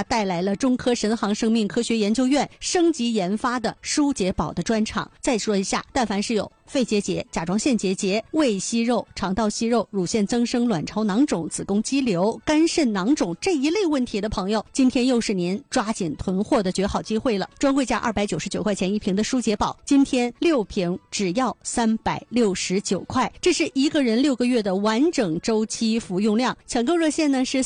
家带来了中科神航生命科学研究院升级研发的舒洁宝的专场。再说一下，但凡是有肺结节、甲状腺结节、胃息肉、肠道息肉、乳腺增生、卵巢囊肿、子宫肌瘤、肝肾囊肿这一类问题的朋友，今天又是您抓紧囤货的绝好机会了。专柜价299块钱一瓶的舒洁宝，今天6瓶只要369块，这是一个人6个月的完整周期服用量。抢购热线呢是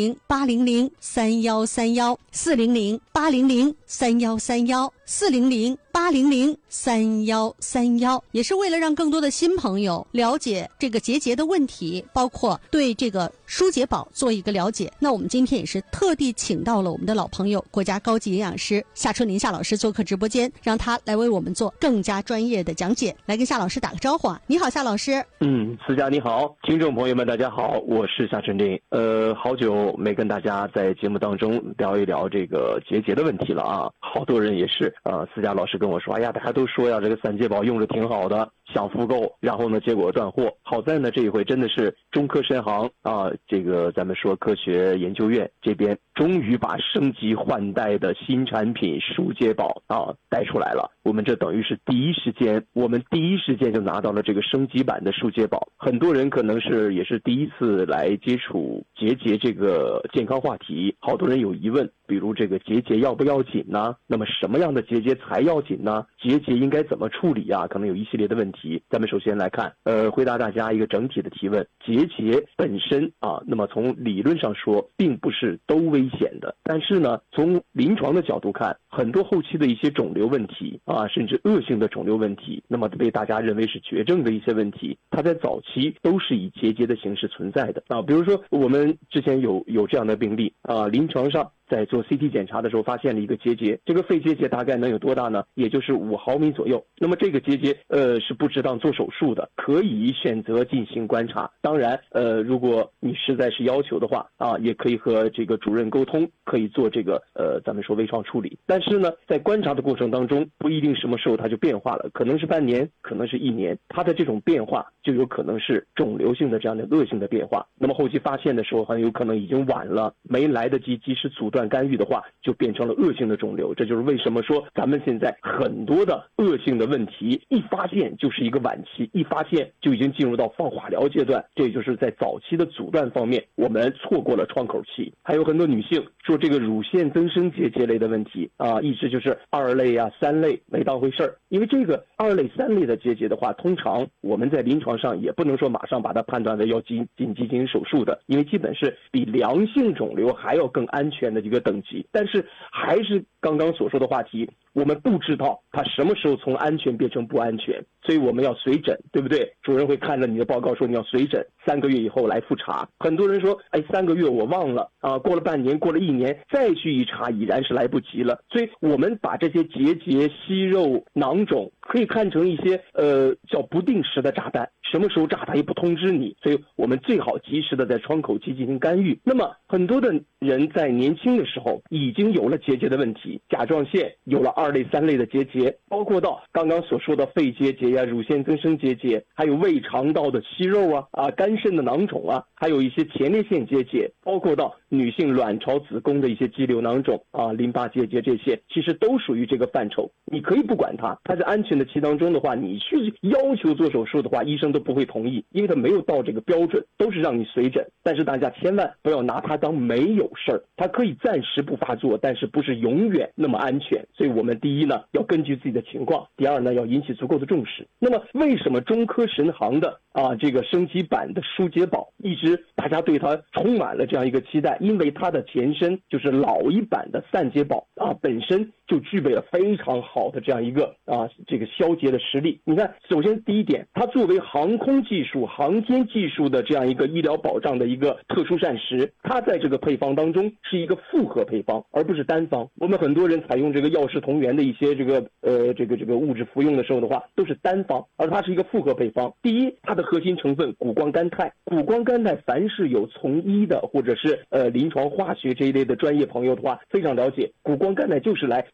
400-800-3131，400-800-3131，400-800-3131，也是为了让更多的新朋友了解这个结节的问题，包括对这个舒洁宝做一个了解。那我们今天也是特地请到了我们的老朋友国家高级营养师夏春林夏老师做客直播间，让他来为我们做更加专业的讲解。来跟夏老师打个招呼啊！你好，夏老师。 思佳你好，听众朋友们大家好，我是夏春林。好久没跟大家在节目当中聊一聊这个结节的问题了啊。好多人也是思佳老师跟我说，哎呀，大家都说呀，这个三节宝用着挺好的，想复购，然后呢结果断货。好在呢这一回真的是中科神航啊，这个咱们说科学研究院这边终于把升级换代的新产品舒洁宝啊带出来了。我们这等于是第一时间就拿到了这个升级版的舒洁宝。很多人可能也是第一次来接触结节这个健康话题，好多人有疑问，比如这个结节要不要紧呢？那么什么样的结节才要紧呢？结节应该怎么处理啊？可能有一系列的问题。咱们首先来看回答大家一个整体的提问。结节本身啊，那么从理论上说并不是都危险的，但是呢从临床的角度看，很多后期的一些肿瘤问题啊，甚至恶性的肿瘤问题，那么被大家认为是绝症的一些问题，它在早期都是以结节的形式存在的啊。比如说我们之前有这样的病例啊，临床上在做 CT 检查的时候发现了一个结节，这个肺结节大概能有多大呢？也就是5毫米左右。那么这个结节是不值当做手术的，可以选择进行观察。当然如果你实在是要求的话啊，也可以和这个主任沟通，可以做这个咱们说微创处理。但是呢在观察的过程当中，不一定什么时候它就变化了，可能是半年，可能是1年，它的这种变化就有可能是肿瘤性的这样的恶性的变化。那么后期发现的时候很有可能已经晚了，没来得及及时阻断干预的话，就变成了恶性的肿瘤。这就是为什么说咱们现在很多的恶性的问题一发现就是一个晚期，一发现就已经进入到放化疗阶段，这就是在早期的阻断方面我们错过了窗口期。还有很多女性说这个乳腺增生结节类的问题啊，一直就是2类啊3类没当回事儿。因为这个2类3类的结节的话，通常我们在临床上也不能说马上把它判断为要紧急进行手术的，因为基本是比良性肿瘤还要更安全的一个等级。但是还是刚刚所说的话题，我们不知道它什么时候从安全变成不安全，所以我们要随诊，对不对？主任会看着你的报告说你要随诊，3个月以后来复查。很多人说3个月我忘了啊，过了半年，过了1年再去一查已然是来不及了。所以我们把这些结节、息肉、囊肿可以看成一些叫不定时的炸弹，什么时候炸它也不通知你，所以我们最好及时的在窗口期进行干预。那么很多的人在年轻的时候已经有了结节的问题，甲状腺有了2类3类的结节，包括到刚刚所说的肺结节呀、乳腺增生结节，还有胃肠道的息肉啊、肝肾的囊肿啊，还有一些前列腺结节，包括到女性卵巢子宫的一些肌瘤囊肿啊、淋巴结节，这些其实都属于这个范畴。你可以不管它，它在安全的期当中的话，你去要求做手术的话，医生都不会同意，因为它没有到这个标准，都是让你随诊。但是大家千万不要拿它当没有事儿，它可以暂时不发作，但是不是永远那么安全。所以我们第一呢要根据自己的情况，第二呢要引起足够的重视。那么为什么中科神航的这个升级版的舒洁宝一直大家对它充满了这样一个期待？因为它的前身就是老一版的散节宝本身就具备了非常好的这样一个这个消结的实力。你看，首先第一点，它作为航空技术、航天技术的这样一个医疗保障的一个特殊膳食，它在这个配方当中是一个复合配方，而不是单方。我们很多人采用这个药食同源的一些这个物质服用的时候的话，都是单方，而它是一个复合配方。第一，它的核心成分谷胱甘肽，谷胱甘肽凡是有从医的或者是临床化学这一类的专业朋友的话，非常了解，谷胱甘肽就是来控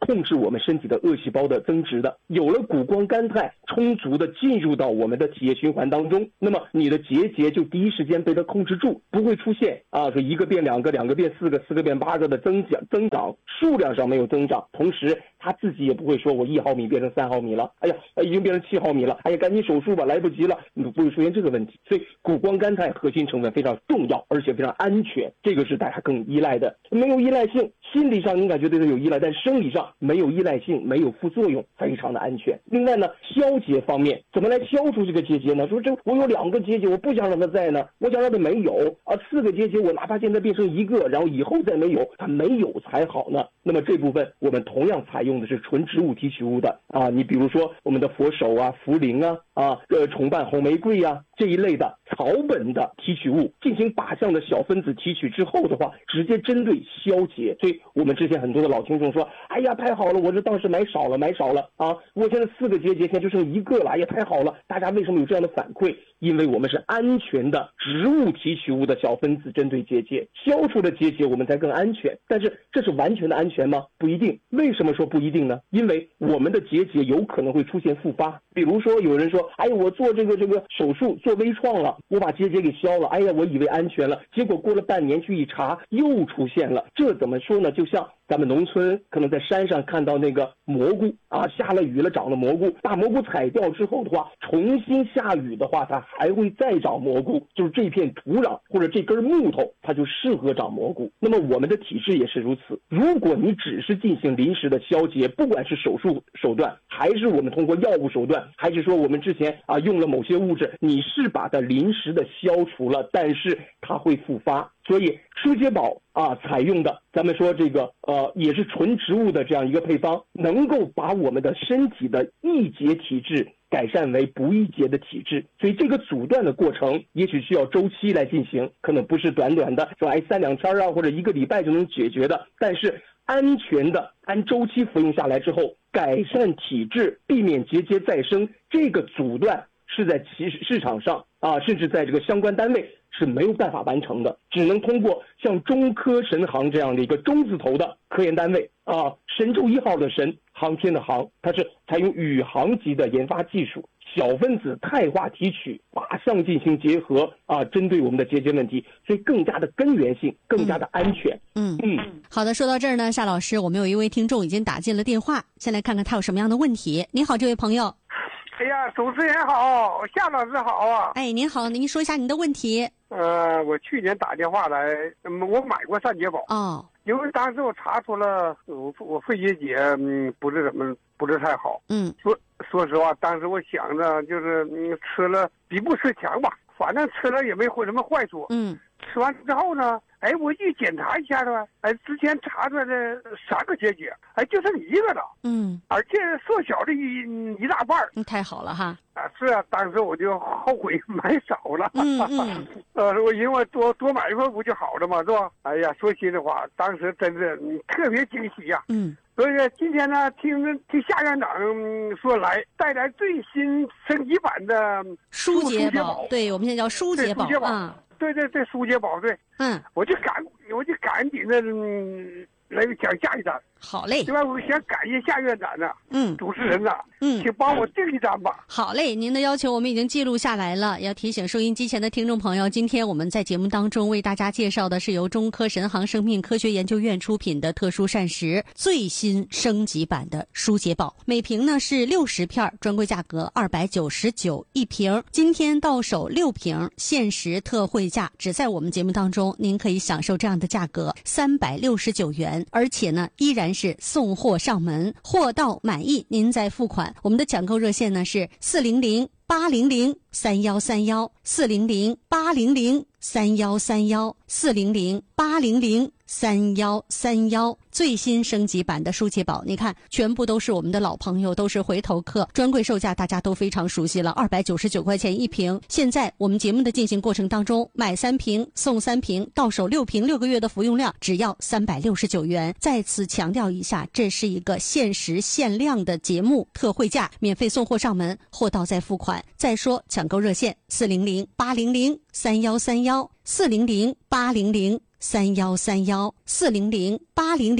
控制我们身体的恶细胞的增殖的。有了谷胱甘肽充足的进入到我们的体液循环当中，那么你的结节就第一时间被它控制住，不会出现说一个变两个，两个变四个，四个变8个的增长，数量上没有增长，同时他自己也不会说我1毫米变成3毫米了，哎呀，已经变成7毫米了，哎呀，赶紧手术吧，来不及了，你不会出现这个问题。所以谷胱甘肽核心成分非常重要，而且非常安全，这个是大家更依赖的。没有依赖性，心理上你感觉对它有依赖，但生理上没有依赖性，没有副作用，非常的安全。另外呢，消结方面怎么来消除这个结节呢？说这我有2个结节，我不想让它在呢，我想让它没有4个结节，我哪怕现在变成1个，然后以后再没有，它没有才好呢。那么这部分我们同样采用的是纯植物提取物的你比如说我们的佛手茯苓重瓣红玫瑰这一类的草本的提取物进行靶向的小分子提取之后的话，直接针对消结。所以我们之前很多的老听众说，哎呀太好了，我这当时买少了我现在4个结节现在就剩1个了，哎呀太好了。大家为什么有这样的反馈？因为我们是安全的植物提取物的小分子针对结节，消除了结节我们才更安全。但是这是完全的安全吗？不一定。为什么说不一定呢？因为我们的结节有可能会出现复发。比如说有人说，哎呀我做这个手术做微创了，我把结节给消了，哎呀我以为安全了，结果过了半年去一查又出现了。这怎么说呢？就像咱们农村可能在山上看到那个蘑菇下了雨了长了蘑菇，把蘑菇采掉之后的话，重新下雨的话，它还会再长蘑菇，就是这片土壤或者这根木头它就适合长蘑菇。那么我们的体质也是如此，如果你只是进行临时的消结，不管是手术手段还是我们通过药物手段，还是说我们之前用了某些物质，你是把它临时的消除了，但是它会复发。所以舒洁宝采用的咱们说这个也是纯植物的这样一个配方，能够把我们的身体的易结体质改善为不易结的体质。所以这个阻断的过程也许需要周期来进行，可能不是短短的说3-2天或者1个礼拜就能解决的，但是安全的按周期服用下来之后，改善体质，避免结节再生，这个阻断是在市场上甚至在这个相关单位是没有办法完成的，只能通过像中科神航这样的一个中字头的科研单位神舟1号的神，航天的航，它是采用宇航级的研发技术，小分子肽化提取靶向进行结合针对我们的结节问题，所以更加的根源性，更加的安全。 好的，说到这儿呢，夏老师，我们有一位听众已经打进了电话，先来看看他有什么样的问题。你好，这位朋友。 哎呀，主持人好，夏老师好啊！ 哎，您好，您说一下您的问题。 我去年打电话来，我买过善捷宝因为当时我查出了我肺结节，不是太好。说实话，当时我想着就是吃了比不吃强吧，反正吃了也没什么坏处。吃完之后呢，我去检查一下吧，之前查出来的3个结节，就剩1个了。而且缩小了一大半。 太好了哈。 是啊，当时我就后悔买少了。我因为多买一份不就好了嘛，是吧？哎呀，说心里话，当时真是特别惊喜呀。所以今天呢，听夏院长说带来最新升级版的舒洁宝，对，我们现在叫舒洁宝对，舒洁宝对。我就赶紧的来讲下一站。 好嘞， 另外我想感谢夏院长呢，主持人呢，请帮我订一站吧。 好嘞，您的要求我们已经记录下来了。要提醒收音机前的听众朋友，今天我们在节目当中为大家介绍的是由中科神航生命科学研究院出品的特殊膳食最新升级版的舒洁宝，每瓶呢是60片，专柜价格299一瓶。今天到手6瓶，限时特惠价，只在我们节目当中您可以享受这样的价格369元，而且呢依然是送货上门，货到满意您再付款。我们的抢购热线呢是400-800-3131 400-800-3131 400-800-3131。最新升级版的舒洁宝，你看全部都是我们的老朋友，都是回头客，专柜售价大家都非常熟悉了，299块钱一瓶。现在我们节目的进行过程当中，买3瓶送3瓶，到手6瓶，6个月的服用量只要369元。再次强调一下，这是一个限时限量的节目特惠价，免费送货上门，货到再付款。再说抢购热线400-800-3131 400-800-3131 400-800-3131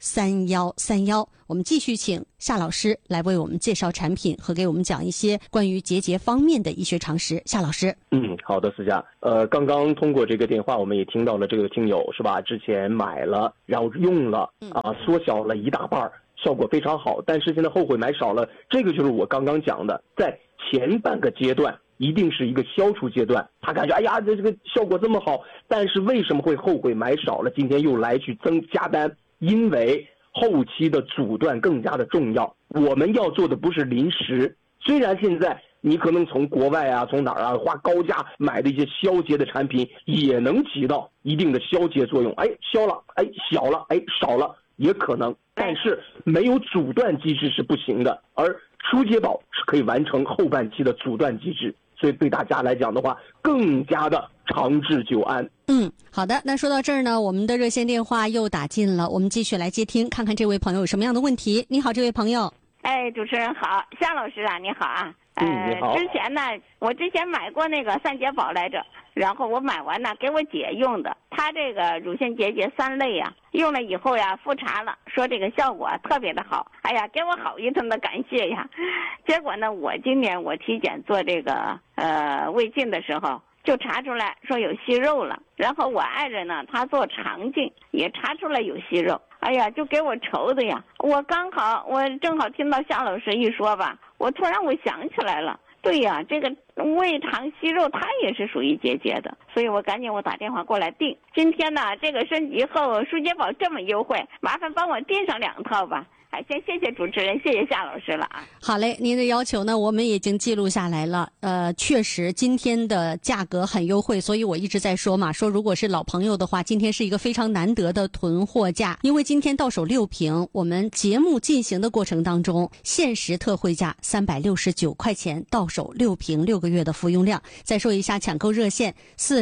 3131。我们继续请夏老师来为我们介绍产品和给我们讲一些关于结节方面的医学常识。夏老师。 好的，思佳。刚刚通过这个电话，我们也听到了这个听友是吧？之前买了，然后用了缩小了一大半，效果非常好，但是现在后悔买少了。这个就是我刚刚讲的，在前半个阶段一定是一个消除阶段，他感觉哎呀这个效果这么好，但是为什么会后悔买少了？今天又来去加单，因为后期的阻断更加的重要。我们要做的不是临时，虽然现在你可能从国外啊，从哪儿啊花高价买的一些消节的产品，也能起到一定的消节作用。消了，小了，少了也可能，但是没有阻断机制是不行的。而舒洁宝是可以完成后半期的阻断机制，所以对大家来讲的话，更加的长治久安。 好的，那说到这儿呢，我们的热线电话又打进了，我们继续来接听，看看这位朋友有什么样的问题。你好，这位朋友。 主持人好，夏老师啊，你好啊。 你好。 我之前买过那个三节宝来着，然后我买完呢给我姐用的，她这个乳腺结节3类呀，用了以后呀复查了，说这个效果特别的好，给我好一通的感谢呀。结果呢，我今年我体检做这个胃镜的时候，就查出来说有息肉了，然后我爱人呢，他做肠镜也查出来有息肉，就给我愁的呀。我正好听到夏老师一说吧，我突然想起来了，对呀，这个胃肠息肉它也是属于结节的，所以我赶紧打电话过来订。今天呢，这个升级后舒洁宝这么优惠，麻烦帮我订上2套吧。先谢谢主持人，谢谢夏老师了啊。 好嘞，您的要求呢，我们已经记录下来了。确实今天的价格很优惠，所以我一直在说嘛，说如果是老朋友的话，今天是一个非常难得的囤货价，因为今天到手6瓶，我们节目进行的过程当中，限时特惠价369块钱，到手6瓶，6个月的服用量。再说一下抢购热线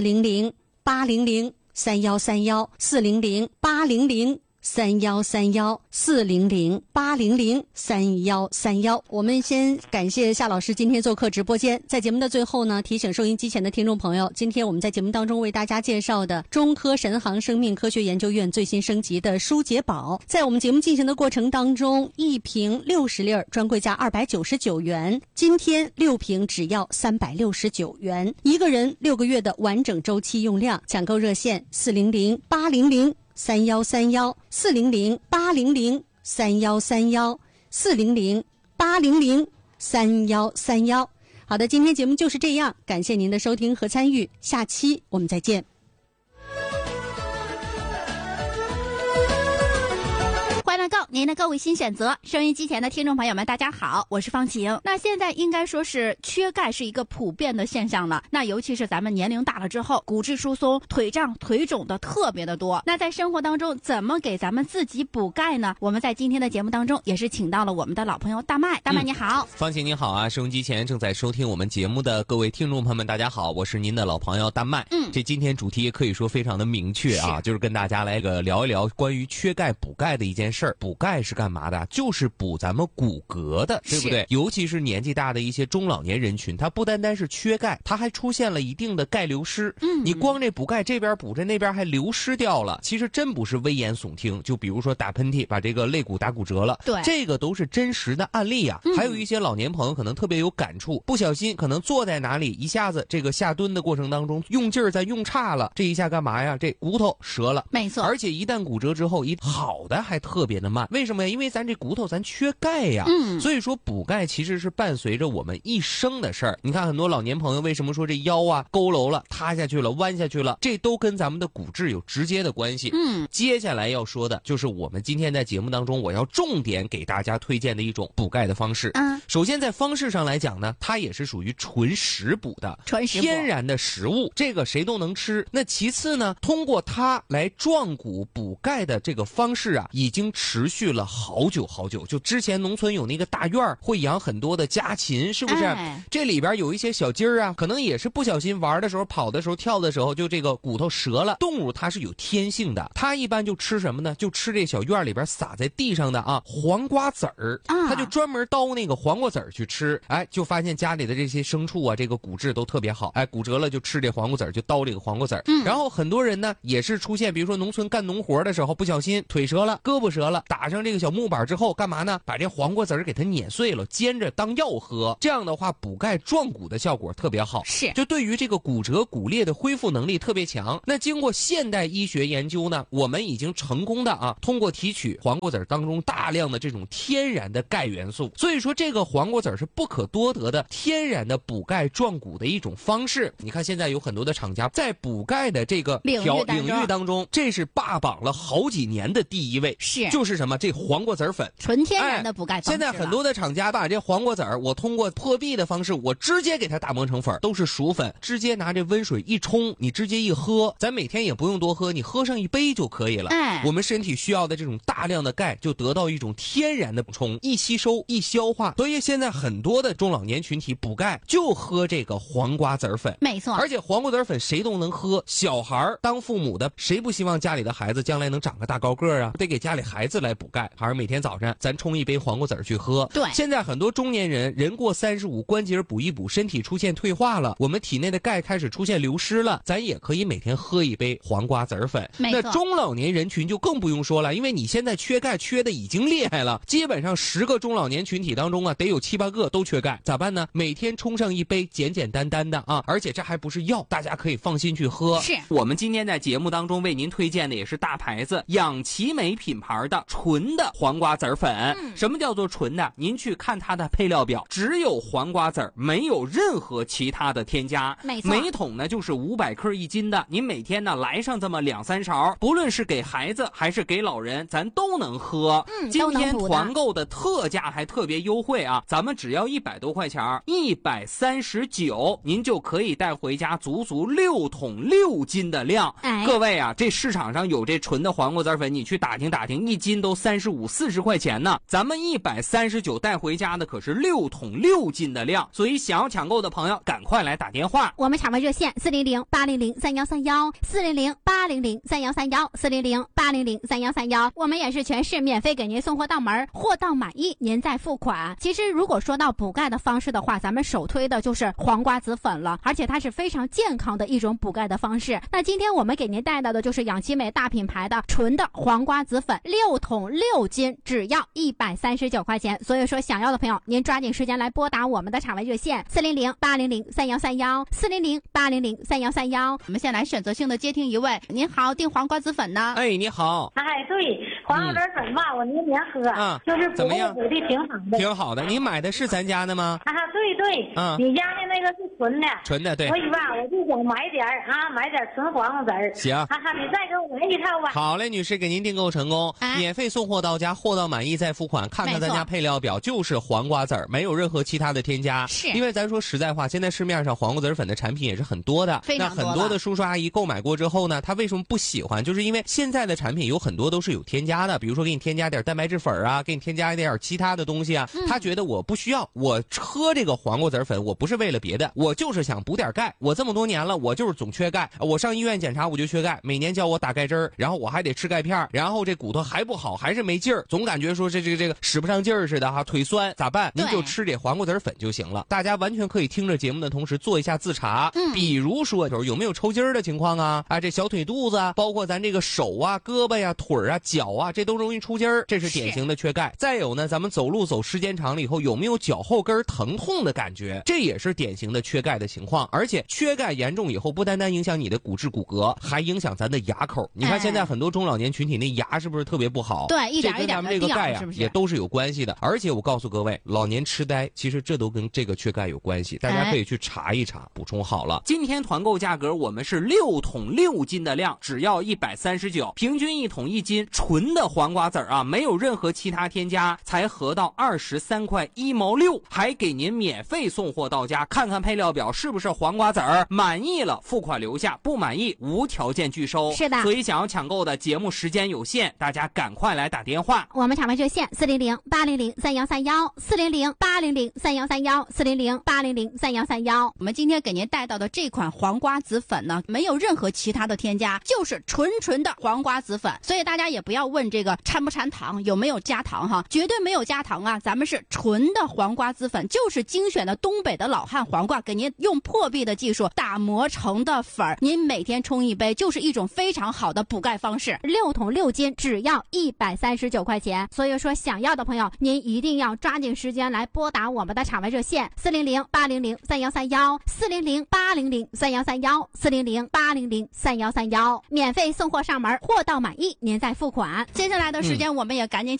400-800-3131，400-800-3131，400-800-3131。我们先感谢夏老师今天做客直播间。在节目的最后呢，提醒收音机前的听众朋友，今天我们在节目当中为大家介绍的中科神航生命科学研究院最新升级的舒洁宝，在我们节目进行的过程当中，1瓶60粒，专柜价299元，今天6瓶只要369元，一个人6个月的完整周期用量。抢购热线400-800-3131，400-800-3131，400-800-3131。好的，今天节目就是这样，感谢您的收听和参与，下期我们再见。 欢乐购，您的购物新选择。收音机前的听众朋友们，大家好，我是方晴。那现在应该说是缺钙是一个普遍的现象了。那尤其是咱们年龄大了之后，骨质疏松、腿胀、腿肿的特别的多。那在生活当中，怎么给咱们自己补钙呢？我们在今天的节目当中也是请到了我们的老朋友大麦。大麦你好。 方晴你好啊！收音机前正在收听我们节目的各位听众朋友们，大家好，我是您的老朋友大麦。这今天主题也可以说非常的明确啊，就是跟大家来聊一聊关于缺钙补钙的一件事儿。补钙是干嘛的？就是补咱们骨骼的，对不对？尤其是年纪大的一些中老年人群，它不单单是缺钙，它还出现了一定的钙流失。你光这补钙这边补着那边还流失掉了，其实真不是危言耸听。就比如说打喷嚏把这个肋骨打骨折了， 对， 这个都是真实的案例啊。还有一些老年朋友可能特别有感触，不小心可能坐在哪里，一下子这个下蹲的过程当中用劲儿再用差了，这一下干嘛呀？这骨头折了， 没错。 而且一旦骨折之后，好的还特别的慢。为什么呀？因为咱这骨头咱缺钙呀。所以说补钙其实是伴随着我们一生的事儿。你看很多老年朋友为什么说这腰啊佝偻了、塌下去了、弯下去了，这都跟咱们的骨质有直接的关系。接下来要说的就是我们今天在节目当中我要重点给大家推荐的一种补钙的方式。首先在方式上来讲呢，它也是属于纯食补的，天然的食物，这个谁都能吃。那其次呢，通过它来壮骨补钙的这个方式啊，已经持续了好久。就之前农村有那个大院会养很多的家禽，是不是？这里边有一些小鸡儿啊，可能也是不小心玩的时候、跑的时候、跳的时候，就这个骨头折了。动物它是有天性的，它一般就吃什么呢？就吃这小院里边撒在地上的黄瓜籽儿，它就专门叨那个黄瓜籽儿去吃。就发现家里的这些牲畜啊，这个骨质都特别好。骨折了就吃这黄瓜籽儿，就叨这个黄瓜籽儿。然后很多人呢也是出现，比如说农村干农活的时候不小心腿折了、胳膊折了， 了，打上这个小木板之后，干嘛呢？把这黄瓜籽给它碾碎了，煎着当药喝。这样的话，补钙壮骨的效果特别好， 是就对于这个骨折骨裂的恢复能力特别强。那经过现代医学研究呢，我们已经成功的通过提取黄瓜籽当中大量的这种天然的钙元素，所以说这个黄瓜籽是不可多得的天然的补钙壮骨的一种方式。你看现在有很多的厂家在补钙的这个领域当中，这是霸榜了好几年的第一位，就是什么？这黄瓜籽粉， 纯天然的补钙方式。 现在很多的厂家把这黄瓜籽我通过破壁的方式，我直接给它打磨成粉，都是熟粉，直接拿这温水一冲，你直接一喝，咱每天也不用多喝，你喝上一杯就可以了。我们身体需要的这种大量的钙就得到一种天然的补充，一吸收一消化。所以现在很多的中老年群体补钙就喝这个黄瓜籽粉， 没错。 而且黄瓜籽粉谁都能喝，小孩当父母的谁不希望家里的孩子将来能长个大高个啊？得给家里孩子来补钙，还是每天早上咱冲一杯黄瓜籽去喝。 对， 现在很多中年人过35，关节补一补，身体出现退化了，我们体内的钙开始出现流失了，咱也可以每天喝一杯黄瓜籽粉。那中老年人群就更不用说了，因为你现在缺钙缺的已经厉害了，基本上10个中老年群体当中得有7、8个都缺钙，咋办呢？每天冲上一杯，简简单单的而且这还不是药，大家可以放心去喝。 是我们今天在节目当中为您推荐的也是大牌子养奇美品牌的纯的黄瓜籽粉。什么叫做纯的？您去看它的配料表，只有黄瓜籽，没有任何其他的添加。 没错， 每桶呢就是500克1斤的，您每天呢来上这么2、3勺，不论是给孩子还是给老人，咱都能喝。今天团购的特价还特别优惠咱们只要100多块钱，139，您就可以带回家足足6桶6斤的量。各位这市场上有这纯的黄瓜籽粉，你去打听打听，1斤都35、40块钱呢。咱们139带回家的可是6桶6斤的量，所以想要抢购的朋友赶快来打电话。 我们场外热线400-800-3131，400-800-3131，400-800-3131，我们也是全市免费给您送货到门，货到满意您再付款。其实如果说到补钙的方式的话，咱们首推的就是黄瓜籽粉了，而且它是非常健康的一种补钙的方式。那今天我们给您带到的就是养奇美大品牌的纯的黄瓜籽粉，6桶6斤，只要139块钱。所以说想要的朋友，您抓紧时间来拨打我们的场外热线400-800-3131，400-800-3131。我们先来选择性的接听一位。您好，订黄瓜籽粉呢？ 你好。 对，黄瓜籽粉吧，我年年喝，就是补的挺好的。 挺好的，你买的是咱家的吗？ 对，你家的那个是纯的。 纯的，对。 所以吧，我就想买点纯黄瓜籽。 行。 你再给我来一套吧。 好嘞，女士，给您订购成功，免费送货到家，货到满意再付款。看看咱家配料表，就是黄瓜籽，没有任何其他的添加。 是。 因为咱说实在话，现在市面上黄瓜籽粉的产品也是很多的， 非常多。 那很多的叔叔阿姨购买过之后呢，他为什么不喜欢？就是因为现在的产品有很多都是有添加的，比如说给你添加点蛋白质粉给你添加一点其他的东西他觉得我不需要，我喝这个黄瓜籽粉，我不是为了别的，我就是想补点钙。我这么多年了，我就是总缺钙，我上医院检查我就缺钙，每年叫我打钙针，然后我还得吃钙片，然后这骨头还不好，还是没劲儿，总感觉说这个使不上劲儿似的腿酸，咋办？您就吃这黄瓜籽粉就行了。大家完全可以听着节目的同时做一下自查，比如说有没有抽筋儿的情况这小腿肚子包括咱这个手胳膊腿脚这都容易出筋儿，这是典型的缺钙。再有呢，咱们走路走时间长了以后，有没有脚后跟疼痛的感觉？这也是典型的缺钙的情况。而且缺钙严重以后，不单单影响你的骨质骨骼，还影响咱的牙口。你看现在很多中老年群体那牙是不是特别不好？ 对，一点一点的掉， 这跟咱们这个钙是不是也都是有关系的。而且我告诉各位，老年痴呆其实这都跟这个缺钙有关系，大家可以去查一查，补充好了。今天团购价格我们是6桶6斤的量，只要139，平均1桶1斤，纯的黄瓜籽没有任何其他添加，才合到23块1毛6，还给您免费送货到家。看看配料表是不是黄瓜籽，满意了付款留下，不满意无条件拒收。 是的， 所以想要抢购的节目时间有限，大家赶快来打电话。 我们场外热线400-800-3131，400-800-3131，400-800-3131。我们今天给您带到的这款黄瓜籽粉呢，没有任何其他的添加，就是纯的黄瓜籽粉。所以大家也不要问这个掺不掺糖，有没有加糖绝对没有加糖咱们是纯的黄瓜籽粉，就是精选的东北的老汉黄瓜给您用破壁的技术打磨成的粉儿，您每天冲一杯，就是一种非常好的补钙方式。 6桶6斤只要139块钱，所以说想要的朋友，您一定要抓紧时间来拨打我们的场外热线400-800-3131，400-800-3131，400-800-3131，免费送货上门，货到满意您再付款。 接下来的时间我们也赶紧